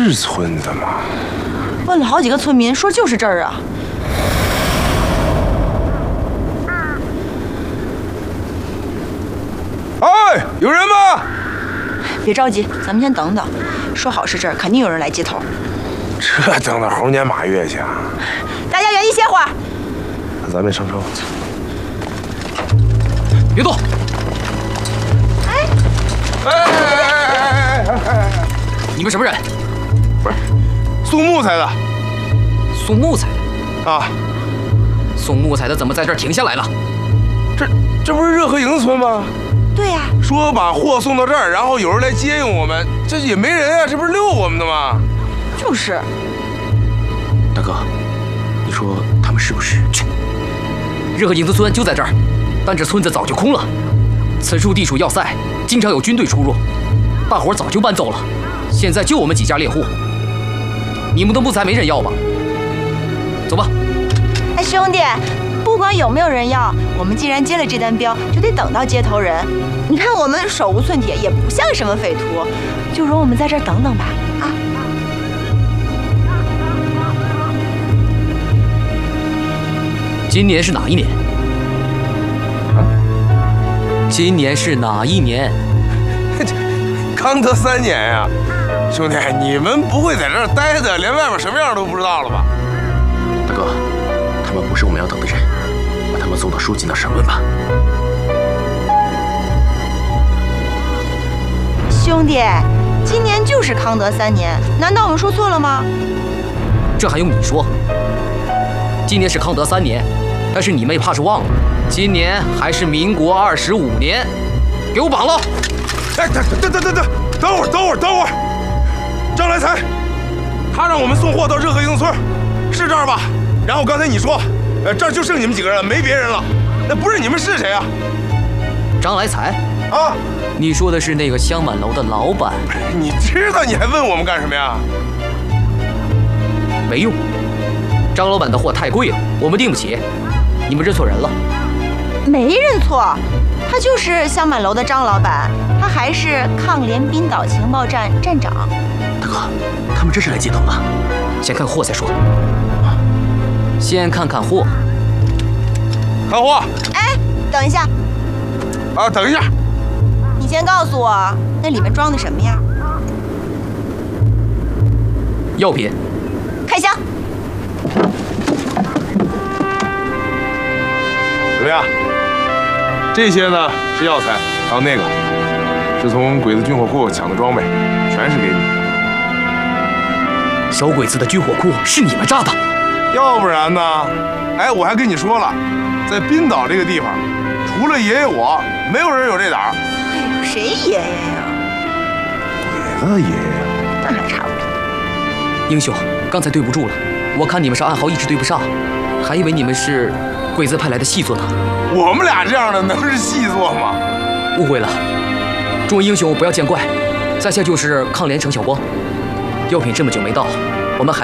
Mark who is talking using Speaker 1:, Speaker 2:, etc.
Speaker 1: 是村子吗？
Speaker 2: 问了好几个村民，说就是这儿啊。
Speaker 1: 哎，有人吗？
Speaker 2: 别着急，咱们先等等。说好是这儿，肯定有人来接头。
Speaker 1: 这等到猴年马月去啊！
Speaker 2: 大家原地歇会儿。
Speaker 1: 那咱们上车。
Speaker 3: 别动！
Speaker 1: 哎！
Speaker 3: 你们什么人？
Speaker 1: 不是，送木材的。
Speaker 3: 送木材的
Speaker 1: 啊？
Speaker 3: 送木材的怎么在这儿停下来了？
Speaker 1: 这不是热河营村吗？
Speaker 2: 对呀。
Speaker 1: 说把货送到这儿，然后有人来接应我们，这也没人啊，这不是遛我们的吗？
Speaker 2: 就是。
Speaker 3: 大哥，你说他们是不是？去，热河营子村就在这儿，但这村子早就空了。此处地处要塞，经常有军队出入，大伙儿早就搬走了。现在就我们几家猎户，你们的木材没人要吧？走吧。
Speaker 2: 哎，兄弟，不管有没有人要，我们既然接了这单标，就得等到接头人。你看我们手无寸铁，也不像什么匪徒，就容我们在这儿等等吧。啊。
Speaker 3: 今年是哪一年？今年是哪一年？
Speaker 1: 康德3年呀，兄弟，你们不会在这儿待着，连外面什么样都不知道了吧？
Speaker 3: 大哥，他们不是我们要等的人，把他们送到书记那审问吧。
Speaker 2: 兄弟，今年就是康德3年，难道我们说错了吗？
Speaker 3: 这还用你说？今年是康德3年，但是你妹怕是忘了，今年还是民国25年。给我绑了！
Speaker 1: 哎，等会儿！张来才，他让我们送货到热河营村，是这儿吧？然后刚才你说，这儿就剩你们几个人了，没别人了。那不是你们是谁啊？
Speaker 3: 张来才
Speaker 1: 啊？
Speaker 3: 你说的是那个香满楼的老板？
Speaker 1: 你知道你还问我们干什么呀？
Speaker 3: 没用，张老板的货太贵了，我们订不起。你们认错人了。
Speaker 2: 没认错，他就是香满楼的张老板，他还是抗联滨岛情报站站长。
Speaker 3: 大哥，他们这是来接头了，先看货再说。先看看货。
Speaker 1: 看货。
Speaker 2: 哎，等一下。
Speaker 1: 啊，等一下。
Speaker 2: 你先告诉我，那里面装的什么呀？
Speaker 3: 药品。
Speaker 2: 开箱。
Speaker 1: 怎么样？这些呢是药材，还有那个是从鬼子军火库抢的装备，全是给你。
Speaker 3: 小鬼子的军火库是你们炸的？
Speaker 1: 要不然呢？哎，我还跟你说了，在滨岛这个地方，除了爷爷我，没有人有这胆儿。
Speaker 2: 哎呦，谁爷爷呀？
Speaker 1: 鬼子爷爷，
Speaker 2: 那还差不多。
Speaker 3: 英雄，刚才对不住了，我看你们是暗号一直对不上，还以为你们是鬼子派来的细作呢。
Speaker 1: 我们俩这样的能是细作吗？
Speaker 3: 误会了，众位英雄不要见怪。在下就是抗联程晓光，药品这么久没到，我们还